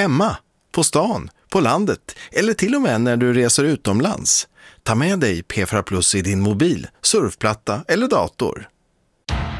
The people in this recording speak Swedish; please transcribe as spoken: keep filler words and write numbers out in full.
Hemma, på stan, på landet eller till och med när du reser utomlands. Ta med dig P fyra Plus i din mobil, surfplatta eller dator.